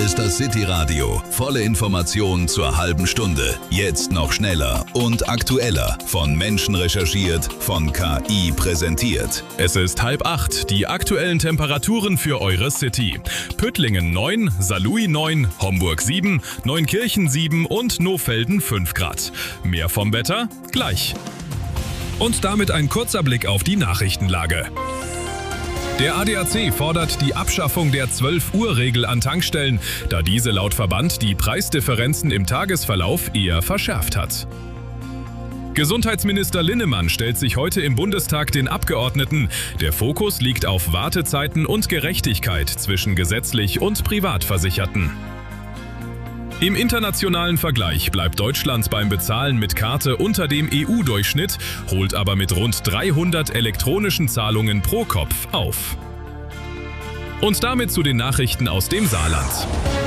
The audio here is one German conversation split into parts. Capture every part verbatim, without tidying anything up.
ist das City Radio. Volle Informationen zur halben Stunde. Jetzt noch schneller und aktueller. Von Menschen recherchiert, von K I präsentiert. Es ist halb acht. Die aktuellen Temperaturen für eure City. Püttlingen neun, Saarlouis neun, Homburg sieben, Neunkirchen sieben und Nohfelden fünf Grad. Mehr vom Wetter gleich. Und damit ein kurzer Blick auf die Nachrichtenlage. Der A D A C fordert die Abschaffung der zwölf Uhr Regel an Tankstellen, da diese laut Verband die Preisdifferenzen im Tagesverlauf eher verschärft hat. Gesundheitsminister Linnemann stellt sich heute im Bundestag den Abgeordneten. Der Fokus liegt auf Wartezeiten und Gerechtigkeit zwischen gesetzlich und Privatversicherten. Im internationalen Vergleich bleibt Deutschland beim Bezahlen mit Karte unter dem E U-Durchschnitt, holt aber mit rund dreihundert elektronischen Zahlungen pro Kopf auf. Und damit zu den Nachrichten aus dem Saarland.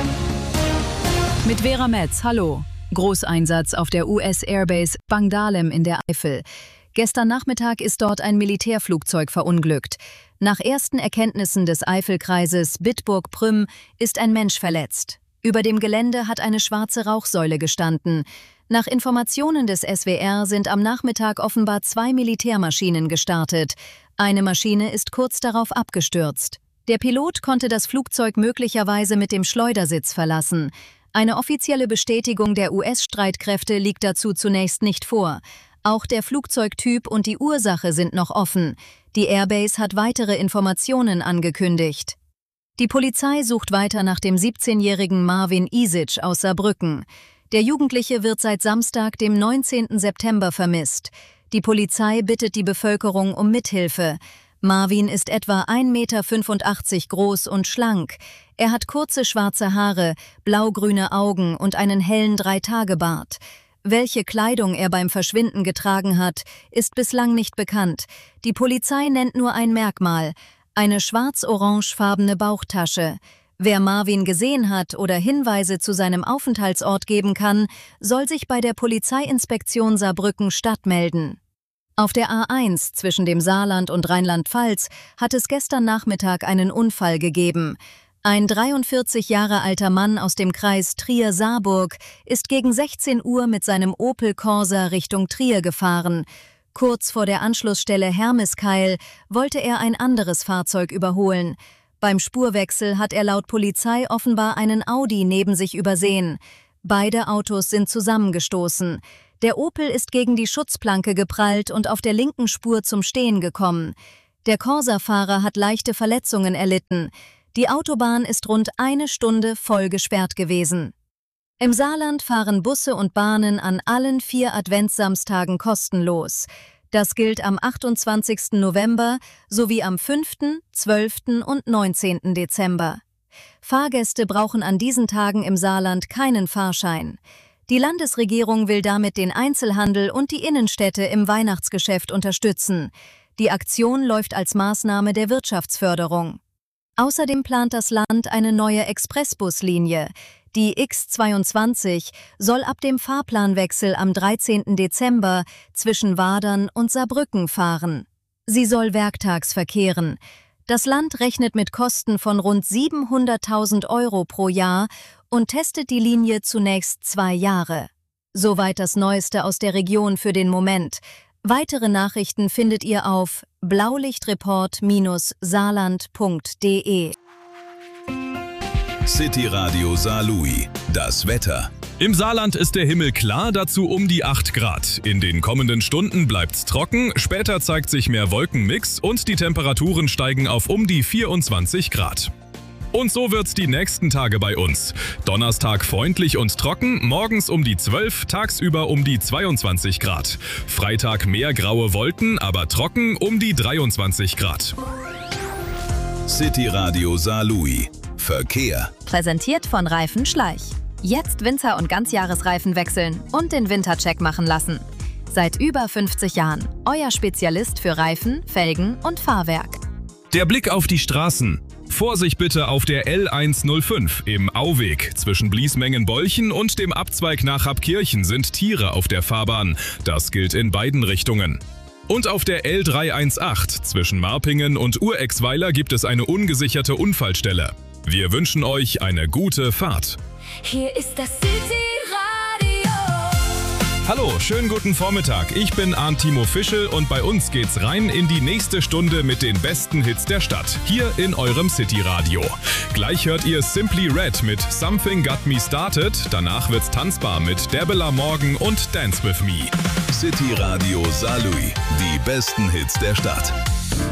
Mit Vera Metz, hallo. Großeinsatz auf der U S-Airbase Bangdalem in der Eifel. Gestern Nachmittag ist dort ein Militärflugzeug verunglückt. Nach ersten Erkenntnissen des Eifelkreises Bitburg-Prüm ist ein Mensch verletzt. Über dem Gelände hat eine schwarze Rauchsäule gestanden. Nach Informationen des S W R sind am Nachmittag offenbar zwei Militärmaschinen gestartet. Eine Maschine ist kurz darauf abgestürzt. Der Pilot konnte das Flugzeug möglicherweise mit dem Schleudersitz verlassen. Eine offizielle Bestätigung der U S-Streitkräfte liegt dazu zunächst nicht vor. Auch der Flugzeugtyp und die Ursache sind noch offen. Die Airbase hat weitere Informationen angekündigt. Die Polizei sucht weiter nach dem siebzehnjährigen Marvin Isic aus Saarbrücken. Der Jugendliche wird seit Samstag, dem neunzehnten September, vermisst. Die Polizei bittet die Bevölkerung um Mithilfe. Marvin ist etwa ein Meter fünfundachtzig groß und schlank. Er hat kurze schwarze Haare, blaugrüne Augen und einen hellen Dreitagebart. Welche Kleidung er beim Verschwinden getragen hat, ist bislang nicht bekannt. Die Polizei nennt nur ein Merkmal: eine schwarz-orangefarbene Bauchtasche. Wer Marvin gesehen hat oder Hinweise zu seinem Aufenthaltsort geben kann, soll sich bei der Polizeiinspektion Saarbrücken-Stadt melden. Auf der A eins zwischen dem Saarland und Rheinland-Pfalz hat es gestern Nachmittag einen Unfall gegeben. Ein dreiundvierzig Jahre alter Mann aus dem Kreis Trier-Saarburg ist gegen sechzehn Uhr mit seinem Opel Corsa Richtung Trier gefahren. Kurz vor der Anschlussstelle Hermeskeil wollte er ein anderes Fahrzeug überholen. Beim Spurwechsel hat er laut Polizei offenbar einen Audi neben sich übersehen. Beide Autos sind zusammengestoßen. Der Opel ist gegen die Schutzplanke geprallt und auf der linken Spur zum Stehen gekommen. Der Corsa-Fahrer hat leichte Verletzungen erlitten. Die Autobahn ist rund eine Stunde voll gesperrt gewesen. Im Saarland fahren Busse und Bahnen an allen vier Adventssamstagen kostenlos. Das gilt am achtundzwanzigsten November sowie am fünften, zwölften und neunzehnten Dezember. Fahrgäste brauchen an diesen Tagen im Saarland keinen Fahrschein. Die Landesregierung will damit den Einzelhandel und die Innenstädte im Weihnachtsgeschäft unterstützen. Die Aktion läuft als Maßnahme der Wirtschaftsförderung. Außerdem plant das Land eine neue Expressbuslinie. Die X zweiundzwanzig soll ab dem Fahrplanwechsel am dreizehnten Dezember zwischen Wadern und Saarbrücken fahren. Sie soll werktags verkehren. Das Land rechnet mit Kosten von rund siebenhunderttausend Euro pro Jahr und testet die Linie zunächst zwei Jahre. Soweit das Neueste aus der Region für den Moment. Weitere Nachrichten findet ihr auf blaulichtreport Bindestrich saarland Punkt de. City Radio Saarlouis. Das Wetter. Im Saarland ist der Himmel klar, dazu um die acht Grad. In den kommenden Stunden bleibt's trocken, später zeigt sich mehr Wolkenmix und die Temperaturen steigen auf um die vierundzwanzig Grad. Und so wird's die nächsten Tage bei uns. Donnerstag freundlich und trocken, morgens um die zwölf, tagsüber um die zweiundzwanzig Grad. Freitag mehr graue Wolken, aber trocken um die dreiundzwanzig Grad. City Radio Saarlouis. Verkehr. Präsentiert von Reifen Schleich. Jetzt Winter- und Ganzjahresreifen wechseln und den Wintercheck machen lassen. Seit über fünfzig Jahren euer Spezialist für Reifen, Felgen und Fahrwerk. Der Blick auf die Straßen. Vorsicht bitte auf der L hundertfünf im Auweg. Zwischen Bliesmengen-Bolchen und dem Abzweig nach Habkirchen sind Tiere auf der Fahrbahn. Das gilt in beiden Richtungen. Und auf der L dreihundertachtzehn zwischen Marpingen und Urexweiler gibt es eine ungesicherte Unfallstelle. Wir wünschen euch eine gute Fahrt. Hier ist das City Radio. Hallo, schönen guten Vormittag. Ich bin Arndt Timo Fischel und bei uns geht's rein in die nächste Stunde mit den besten Hits der Stadt. Hier in eurem City Radio. Gleich hört ihr Simply Red mit Something Got Me Started. Danach wird's tanzbar mit Debela Morgan und Dance With Me. City Radio Saarlouis. Die besten Hits der Stadt.